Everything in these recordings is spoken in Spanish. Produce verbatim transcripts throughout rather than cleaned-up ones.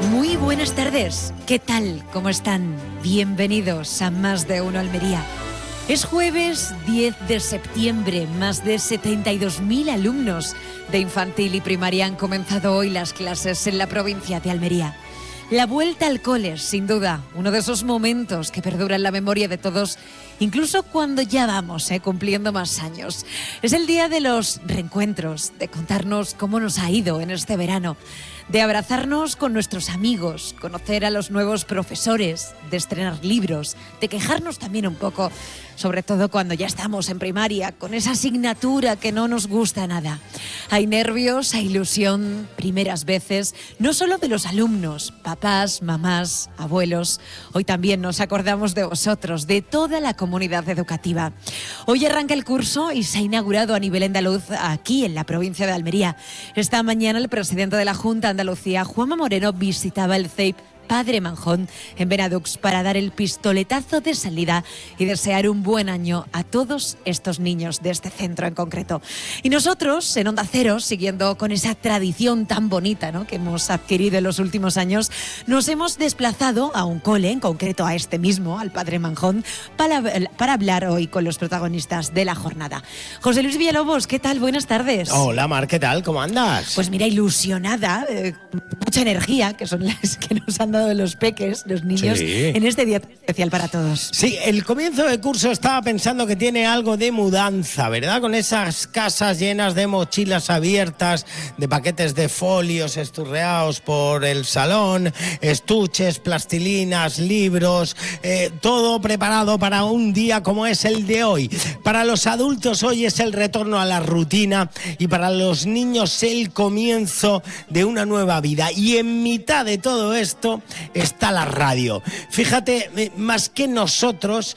Muy buenas tardes, ¿qué tal? ¿Cómo están? Bienvenidos a Más de Uno Almería. Es jueves diez de septiembre, más de setenta y dos mil alumnos de infantil y primaria han comenzado hoy las clases en la provincia de Almería. La vuelta al cole, sin duda, uno de esos momentos que perduran en la memoria de todos, incluso cuando ya vamos eh, cumpliendo más años. Es el día de los reencuentros, de contarnos cómo nos ha ido en este verano, de abrazarnos con nuestros amigos, conocer a los nuevos profesores, de estrenar libros, de quejarnos también un poco, sobre todo cuando ya estamos en primaria, con esa asignatura que no nos gusta nada. Hay nervios, hay ilusión, primeras veces, no solo de los alumnos, papás, mamás, abuelos. Hoy también nos acordamos de vosotros, de toda la comunidad educativa. Hoy arranca el curso y se ha inaugurado a nivel andaluz aquí en la provincia de Almería. Esta mañana el presidente de la Junta de Andalucía, Juanma Moreno, visitaba el C E I P Padre Manjón en Benadux para dar el pistoletazo de salida y desear un buen año a todos estos niños de este centro en concreto. Y nosotros, en Onda Cero, siguiendo con esa tradición tan bonita, ¿no?, que hemos adquirido en los últimos años, nos hemos desplazado a un cole, en concreto a este mismo, al Padre Manjón, para, para hablar hoy con los protagonistas de la jornada. José Luis Villalobos, ¿qué tal? Buenas tardes. Hola, Mar, ¿qué tal? ¿Cómo andas? Pues mira, ilusionada, eh, mucha energía, que son las que nos han dado de los peques, los niños, sí, en este día especial para todos. Sí, el comienzo del curso estaba pensando que tiene algo de mudanza, ¿verdad? Con esas casas llenas de mochilas abiertas, de paquetes de folios esturreados por el salón, estuches, plastilinas, libros, eh, todo preparado para un día como es el de hoy. Para los adultos hoy es el retorno a la rutina y para los niños el comienzo de una nueva vida. Y en mitad de todo esto está la radio. Fíjate, más que nosotros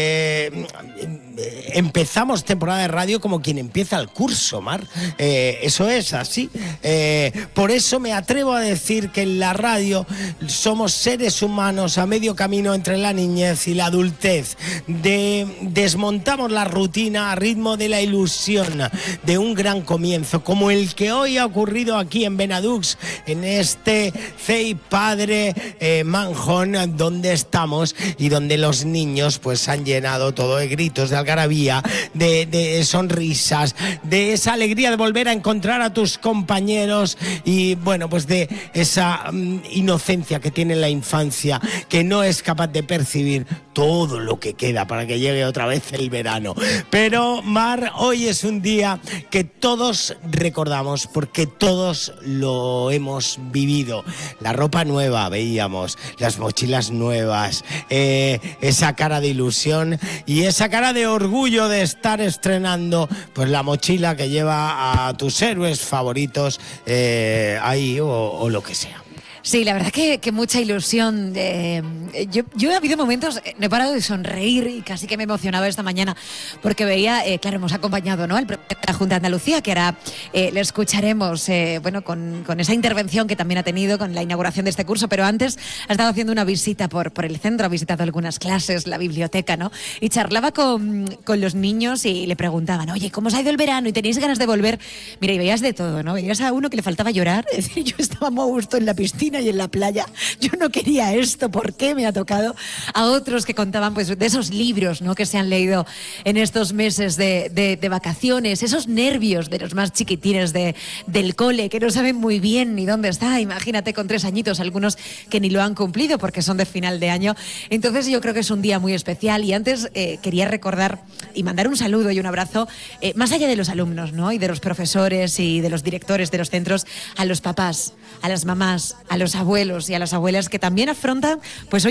eh, empezamos temporada de radio como quien empieza el curso, Mar. Eh, eso es así. Eh, por eso me atrevo a decir que en la radio somos seres humanos a medio camino entre la niñez y la adultez. De, desmontamos la rutina a ritmo de la ilusión de un gran comienzo, como el que hoy ha ocurrido aquí en Benadux, en este C E I P Padre Eh, Manjón, donde estamos y donde los niños pues han llenado todo de gritos, de algarabía, de, de sonrisas, de esa alegría de volver a encontrar a tus compañeros y bueno, pues de esa um, inocencia que tiene la infancia, que no es capaz de percibir todo lo que queda para que llegue otra vez el verano. Pero Mar, hoy es un día que todos recordamos porque todos lo hemos vivido. La ropa nueva, veíamos, las mochilas nuevas, eh, esa cara de ilusión y esa cara de orgullo de estar estrenando pues la mochila que lleva a tus héroes favoritos eh, ahí o, o lo que sea. Sí, la verdad que, que mucha ilusión. Eh, yo, yo he habido momentos, no he parado de sonreír y casi que me emocionaba esta mañana porque veía, eh, claro, hemos acompañado, ¿no?, al presidente de la Junta de Andalucía, que ahora eh, le escucharemos, eh, bueno, con, con esa intervención que también ha tenido con la inauguración de este curso, pero antes ha estado haciendo una visita por, por el centro, ha visitado algunas clases, la biblioteca, ¿no?, y charlaba con, con los niños y le preguntaban, oye, ¿cómo os ha ido el verano? ¿Y tenéis ganas de volver? Mira, y veías de todo, ¿no? Veías a uno que le faltaba llorar, es decir, yo estaba muy a gusto en la piscina y en la playa, yo no quería esto, ¿por qué me ha tocado? A otros que contaban pues de esos libros, ¿no?, que se han leído en estos meses de, de, de vacaciones, esos nervios de los más chiquitines de, del cole, que no saben muy bien ni dónde está, imagínate con tres añitos, algunos que ni lo han cumplido porque son de final de año. Entonces yo creo que es un día muy especial y antes eh, quería recordar y mandar un saludo y un abrazo, eh, más allá de los alumnos, ¿no?, y de los profesores y de los directores de los centros, a los papás, a las mamás, a los abuelos y a las abuelas que también afrontan pues hoy